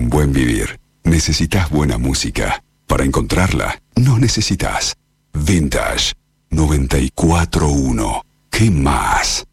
un buen vivir, necesitas buena música. Para encontrarla, no necesitas. Vintage 94.1. ¿Qué más?